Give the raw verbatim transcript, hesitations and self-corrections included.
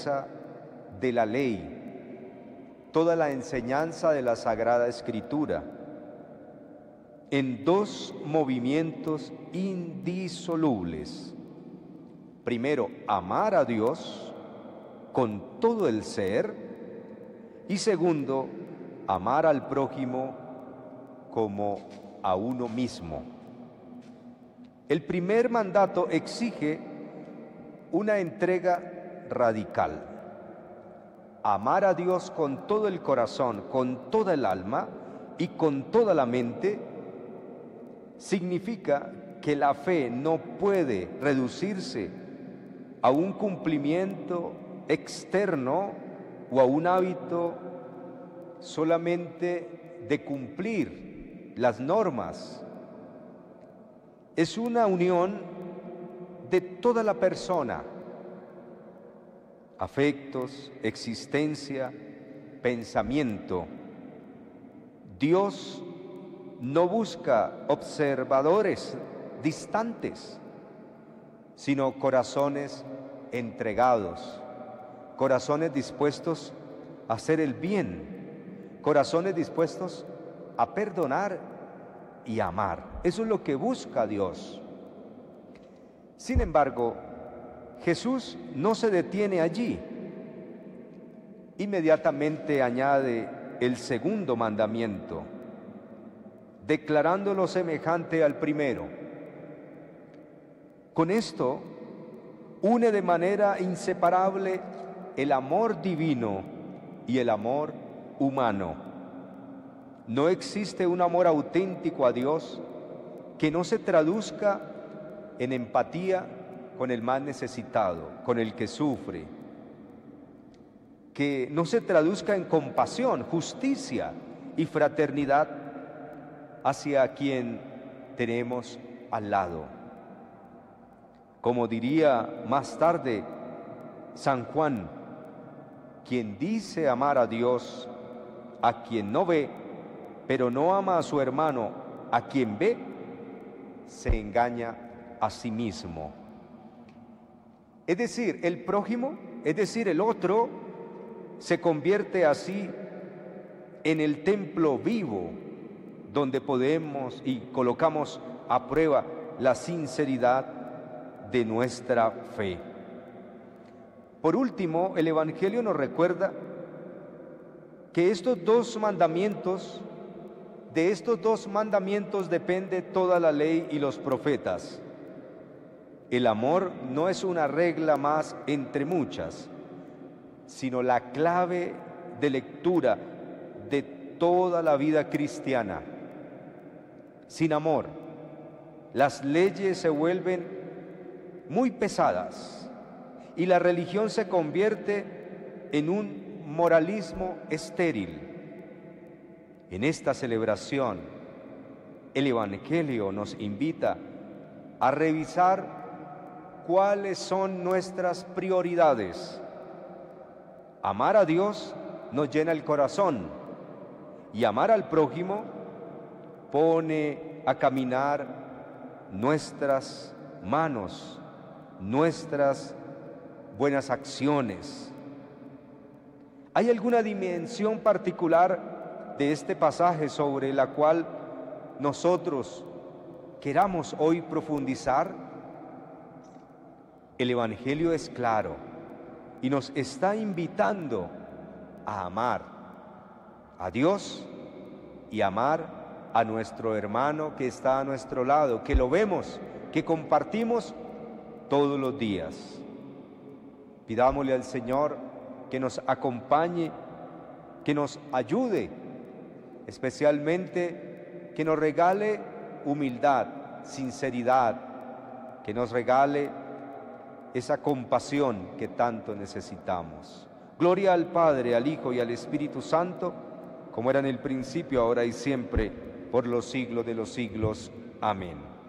enseñanza de la ley, toda la enseñanza de la Sagrada Escritura, en dos movimientos indisolubles. Primero, amar a Dios con todo el ser, y segundo, amar al prójimo como a uno mismo. El primer mandato exige una entrega radical. Amar a Dios con todo el corazón, con toda el alma y con toda la mente significa que la fe no puede reducirse a un cumplimiento externo o a un hábito solamente de cumplir las normas. Es una unión de toda la persona, afectos, existencia, pensamiento. Dios no busca observadores distantes, sino corazones entregados, corazones dispuestos a hacer el bien, corazones dispuestos a perdonar y amar. Eso es lo que busca Dios. Sin embargo, Jesús no se detiene allí. Inmediatamente añade el segundo mandamiento, declarándolo semejante al primero. Con esto, une de manera inseparable el amor divino y el amor humano. No existe un amor auténtico a Dios que no se traduzca en empatía con el más necesitado, con el que sufre, que no se traduzca en compasión, justicia y fraternidad hacia quien tenemos al lado. Como diría más tarde San Juan, quien dice amar a Dios, a quien no ve, pero no ama a su hermano, a quien ve, se engaña a sí mismo. Es decir, el prójimo, es decir, el otro, se convierte así en el templo vivo donde podemos y colocamos a prueba la sinceridad de nuestra fe. Por último, el Evangelio nos recuerda que estos dos mandamientos, de estos dos mandamientos depende toda la ley y los profetas. El amor no es una regla más entre muchas, sino la clave de lectura de toda la vida cristiana. Sin amor, las leyes se vuelven muy pesadas y la religión se convierte en un moralismo estéril. En esta celebración, el Evangelio nos invita a revisar cuáles son nuestras prioridades. Amar a Dios nos llena el corazón y amar al prójimo pone a caminar nuestras manos, nuestras buenas acciones. ¿Hay alguna dimensión particular de este pasaje sobre la cual nosotros queramos hoy profundizar? El Evangelio es claro y nos está invitando a amar a Dios y amar a nuestro hermano que está a nuestro lado, que lo vemos, que compartimos todos los días. Pidámosle al Señor que nos acompañe, que nos ayude, especialmente que nos regale humildad, sinceridad, que nos regale esa compasión que tanto necesitamos. Gloria al Padre, al Hijo y al Espíritu Santo, como era en el principio, ahora y siempre, por los siglos de los siglos. Amén.